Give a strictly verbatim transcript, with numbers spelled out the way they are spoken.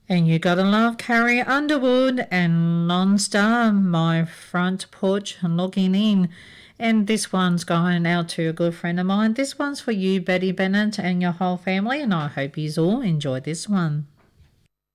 And you gotta love Carrie Underwood and Lone Star, My Front Porch Looking In. And this one's going out to a good friend of mine. This one's for you, Betty Bennett, and your whole family, and I hope you all enjoy this one.